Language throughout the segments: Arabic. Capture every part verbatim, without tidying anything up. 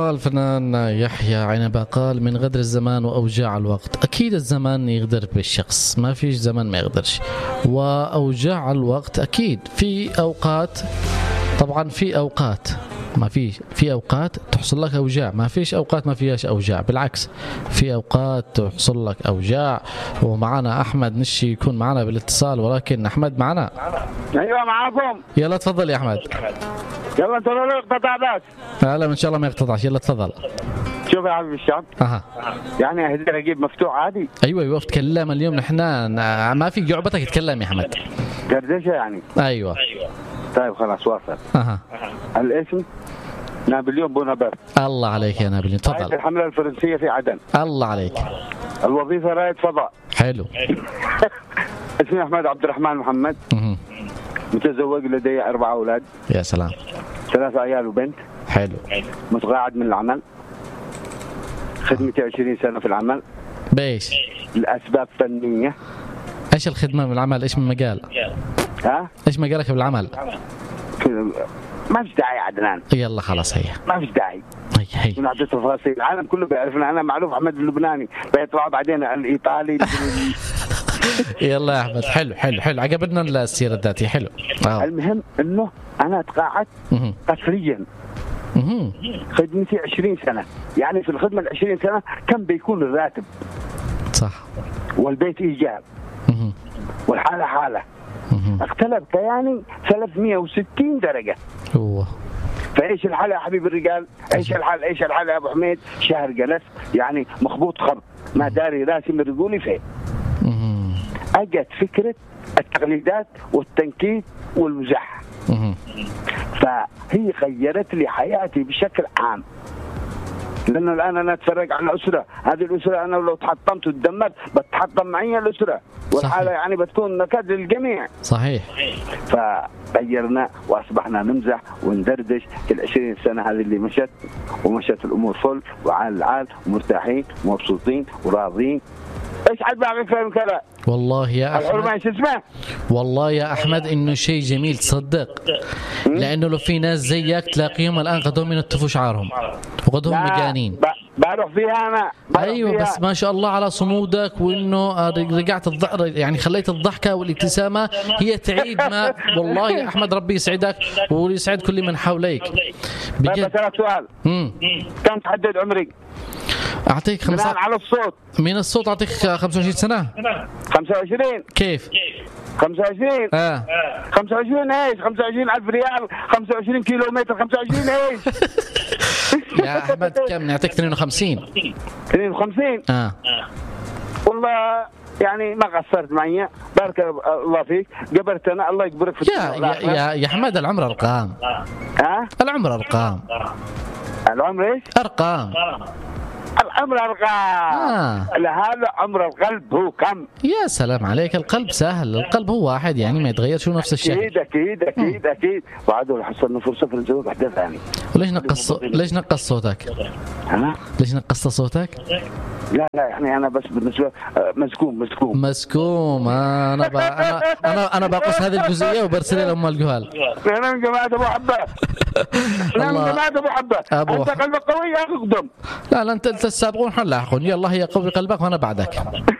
قال الفنان يحيى عنبة، قال من غدر الزمان وأوجاع الوقت. أكيد الزمان يغدر بالشخص، ما فيش زمان ما يغدرش. وأوجاع الوقت أكيد في أوقات، طبعا في أوقات ما فيش، في أوقات تحصل لك أوجاع، ما فيش أوقات ما فيهاش أوجاع، بالعكس في أوقات تحصل لك أوجاع. ومعنا أحمد نشي يكون معنا بالاتصال، ولكن أحمد معنا. ايوه معاكم. يلا تفضل يا أحمد. يلا ترى له اقتطع بس. لا ان شاء الله ما يقتطعش، يلا تفضل. شوف يا حبيبي الشعب، اها يعني اهدر اجيب مفتوح عادي. ايوه ايوه تكلم اليوم، نحن ما في جعبتك تتكلم يا احمد. دردشه يعني. ايوه طيب خلاص واصل. اها الاسم نابليون بونابرت. الله عليك يا نابليون، تفضل. الحمله الفرنسيه في عدن. الله عليك. الوظيفه رائد فضاء. حلو. اسمي احمد عبد الرحمن محمد. اها متزوج، لدي اربع اولاد. يا سلام. ثلاثة عيال وبنت. حلو. متقاعد من العمل، خدمتي عشرين سنة في العمل. بايش؟ لأسباب فنية. ايش الخدمة من العمل؟ ايش من مجال؟ ها؟ ايش مجالك بالعمل؟ ما فيش داعي عدنان. يلا خلاص هي. ما فيش داعي. هي هي. نعطي تفاصيل، العالم كله بيعرفنا، أنا معروف أحمد اللبناني، بيطلعوا بعدين الإيطالي. يلا يا أحمد، حلو حلو حلو، عجبتنا السيرة الذاتية، حلو. أوه. المهم إنه أنا تقاعدت قسريا. خدمتي عشرين سنة، يعني في الخدمة العشرين سنة كم بيكون الراتب؟ صح. والبيت إيجاب. والحالة حالة. اختلف كياني ثلاثمئة وستين درجة. أوه. فايش الحالة يا حبيب الرجال؟ ايش الحالة؟ ايش الحالة يا ابو حميد؟ شهر جلس يعني مخبوط خبط، ما داري راسي من رجولي فين. اجت فكرة التقليدات والتنكيت والمزاح. فهي غيرت لي حياتي بشكل عام، لأنه الآن أنا أتفرج على أسرة، هذه الأسرة أنا لو تحطمت وتدمرت بتحطم معي الأسرة، والحالة يعني بتكون نكد للجميع. صحيح. فغيرنا وأصبحنا نمزح وندردش في العشرين سنة هذه اللي مشت، ومشت الأمور فل وعال العال ومرتاحين ومبسوطين وراضين. إيش عاد باقي من كذا؟ والله يا أحمد، الحرمة إيش اسمه؟ والله يا أحمد إنه شيء جميل تصدق، لأنه لو في ناس زيك تلاقيهم الآن قدهم ينتفوا شعارهم وقدهم مجانين. بروح فيها أنا. أيوة فيها. بس ما شاء الله على صمودك، وإنه رجعت الضحك، يعني خليت الضحكة والابتسامة هي تعيد ما. والله يا أحمد ربي يسعدك ويسعد كل من حوليك. بجد. بس سؤال. امم كم تحدد عمري؟ أعطيك خمسة على الصوت. من الصوت أعطيك خمسة وعشرين سنة. خمسة وعشرين. كيف؟ خمسة وعشرين. آه. خمسة وعشرين إيش؟ خمسة وعشرين ألف ريال، خمسة وعشرين كيلو متر، خمسة وعشرين إيش؟ يا أحمد كم نعطيك؟ اثنين وخمسين. اثنين وخمسين. آه. والله يعني ما قصرت معي، بارك الله فيك، قبرت أنا، الله يكبرك في يا يا يا يا أحمد العمر أرقام. ها؟ العمر أرقام. العمر إيش؟ أرقام. العمر أرقام. آه. لهذا عمر القلب هو كم؟ يا سلام عليك، القلب سهل، القلب هو واحد يعني ما يتغير شو نفس الشيء. أكيد أكيد أكيد م. أكيد. وعدوا حصلنا فرصة في الزواج واحدة ثانية. وليش نقص ليش نقص صوتك؟ أنا؟ ليش نقصت صوتك؟ لا لا يعني أنا بس بالنسبة مسكوم مسكوم مسكوم. أنا ب... أنا أنا أنا بقص هذه الجزئية وبرسلها لأم الجهال. أنا من جماعة أبو حبة. أنا من جماعة أبو حبة. أبو أنت قلبك قوي يا أخي اقدم. لا لا أنت السابقون حنا لاحقون. يلا هي قوي قلبك وأنا بعدك.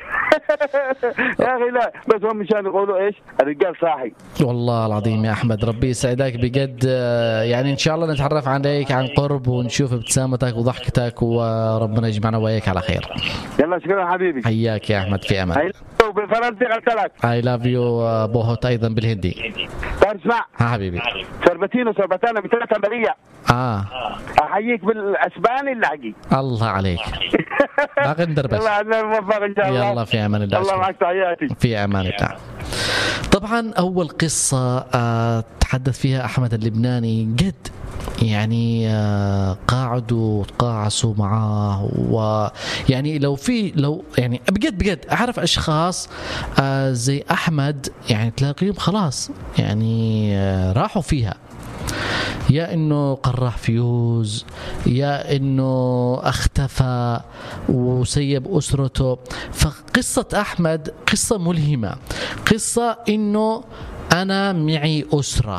يا أخي لا، بس هم مشان يقولوا إيش؟ الرجال صاحي. والله العظيم يا أحمد ربي يسعدك بجد، يعني إن شاء الله نتعرف عليك عن قرب ونشوف ابتسامتك وضحكتك، وربنا يجمعنا وياك على خير. يلا شكرا حبيبي. حياك يا أحمد في أمان. بالفرنسي قلت لك. I love you بوهوت أيضا بالهندي. اسمع. ها حبيبي. سربتين وسربتانا بثلاثة برية. آه. أحييك بالأسباني اللهجي. الله عليك. باقي ندربش. الله عنا الموفق إن شاء الله. يلا في أمان الله. الله معك تحياتي. في أمان الله. طبعا أول قصة تحدث فيها أحمد اللبناني جد يعني قاعدوا وتقاعسوا معاه، ويعني لو في لو يعني بجد بجد أعرف أشخاص زي أحمد يعني تلاقيهم خلاص يعني راحوا فيها، يا إنه قرح فيوز، يا إنه اختفى وسيب أسرته. فقصة أحمد قصة ملهمة، قصة إنه أنا معي أسرة،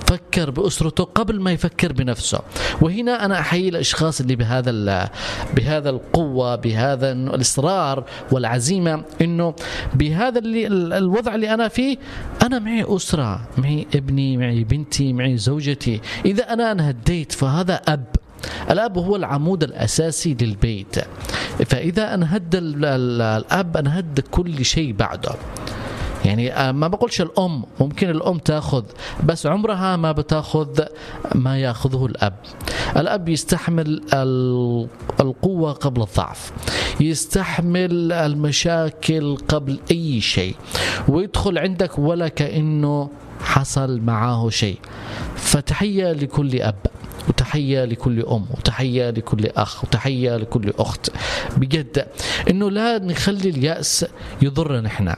فكر بأسرته قبل ما يفكر بنفسه. وهنا أنا أحيي الأشخاص اللي بهذا بهذا القوة، بهذا الإصرار والعزيمة، إنه بهذا اللي الوضع اللي أنا فيه أنا معي أسرة، معي ابني، معي بنتي، معي زوجتي. إذا أنا انهديت فهذا أب. الأب هو العمود الأساسي للبيت، فإذا انهد الأب انهد كل شيء بعده. يعني ما بقولش الأم، ممكن الأم تأخذ بس عمرها ما بتأخذ ما يأخذه الأب. الأب يستحمل القوة قبل الضعف، يستحمل المشاكل قبل أي شيء، ويدخل عندك ولا كأنه حصل معاه شيء. فتحية لكل أب، وتحية لكل أم، وتحية لكل أخ، وتحية لكل أخت. بجد إنه لا نخلي اليأس يضرنا نحن،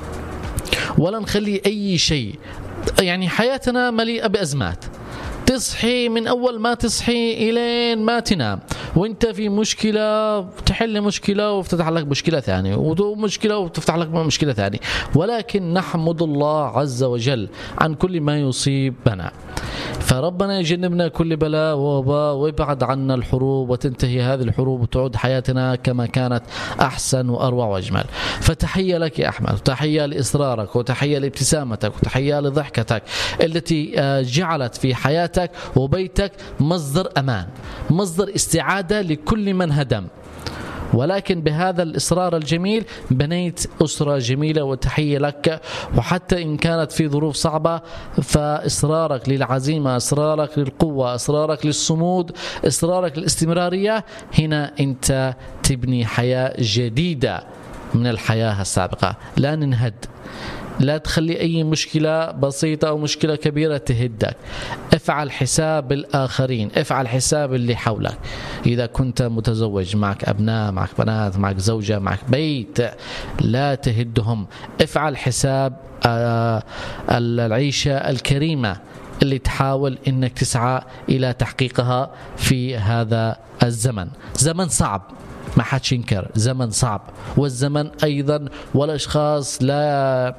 ولا نخلي أي شيء. يعني حياتنا مليئة بأزمات، تصحي من أول ما تصحي إلين ما تنام وانت في مشكلة، تحل مشكلة وتفتح لك مشكلة ثانية، ومشكلة وتفتح لك مشكلة ثانية. ولكن نحمد الله عز وجل عن كل ما يصيبنا. فربنا يجنبنا كل بلاء ووباء، ويبعد عنا الحروب، وتنتهي هذه الحروب وتعود حياتنا كما كانت أحسن وأروع وأجمل. فتحية لك يا أحمد، وتحية لإصرارك، وتحية لابتسامتك، وتحية لضحكتك التي جعلت في حياتك وبيتك مصدر أمان، مصدر استعادة لكل من هدم. ولكن بهذا الإصرار الجميل بنيت أسرة جميلة، وتحية لك. وحتى إن كانت في ظروف صعبة، فإصرارك للعزيمة، إصرارك للقوة، إصرارك للصمود، إصرارك للاستمرارية، هنا أنت تبني حياة جديدة من الحياة السابقة. لا ننهد، لا تخلي أي مشكلة بسيطة أو مشكلة كبيرة تهدك. افعل حساب الآخرين، افعل حساب اللي حولك. إذا كنت متزوج، معك أبناء، معك بنات، معك زوجة، معك بيت، لا تهدهم. افعل حساب العيشة الكريمة اللي تحاول إنك تسعى إلى تحقيقها في هذا الزمن. زمن صعب، ما حدش ينكر، زمن صعب. والزمن أيضا والأشخاص لا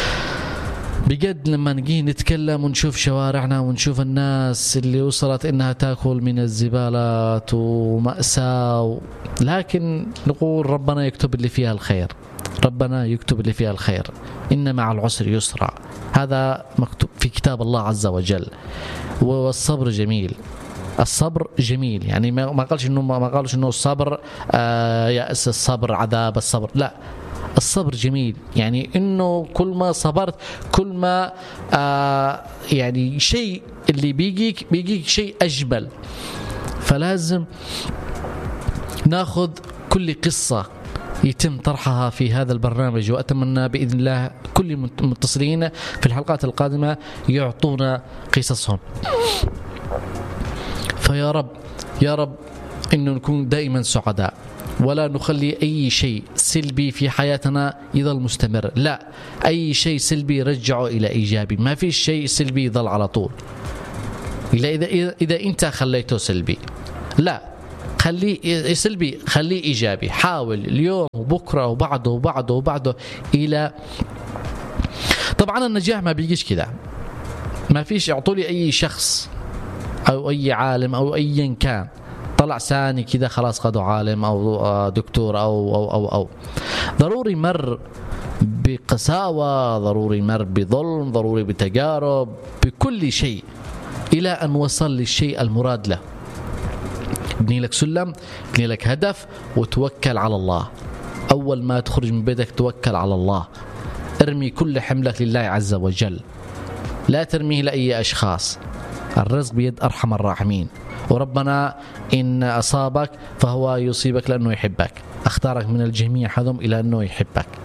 بجد لما نجي نتكلم ونشوف شوارعنا ونشوف الناس اللي وصلت إنها تأكل من الزبالات ومأساة، لكن نقول ربنا يكتب اللي فيها الخير، ربنا يكتب اللي فيها الخير. إن مع العسر يسرا، هذا مكتوب في كتاب الله عز وجل. والصبر جميل، الصبر جميل. يعني ما قالش إنه ما قالش إنه الصبر آه يأس، الصبر عذاب، الصبر لا، الصبر جميل. يعني إنه كل ما صبرت كل ما آه يعني شيء اللي بيجيك بيجيك شيء أجمل. فلازم ناخذ كل قصة يتم طرحها في هذا البرنامج، وأتمنى بإذن الله كل المتصلين في الحلقات القادمة يعطونا قصصهم. فيا رب يا رب إنه نكون دائما سعداء، ولا نخلي أي شيء سلبي في حياتنا يظل مستمر. لا، أي شيء سلبي رجعه إلى إيجابي. ما في شيء سلبي يظل على طول. إلا إذا إذا أنت خليته سلبي، لا، خليه سلبي خليه إيجابي. حاول اليوم وبكرة وبعده وبعده وبعده إلى. طبعا النجاح ما بيجيش كذا، ما فيش اعطوا لي أي شخص أو أي عالم أو أيا كان طلع ثاني كذا خلاص خدوا عالم أو دكتور أو أو أو أو ضروري مر بقساوة، ضروري مر بظلم، ضروري بتجارب، بكل شيء إلى أن وصل للشيء المراد له. ابني لك سلم، ابني لك هدف، وتوكل على الله. أول ما تخرج من بيتك توكل على الله، ارمي كل حملك لله عز وجل، لا ترميه لأي أشخاص. الرزق بيد أرحم الراحمين، وربنا إن أصابك فهو يصيبك لأنه يحبك، اختارك من الجميع هذم إلى أنه يحبك.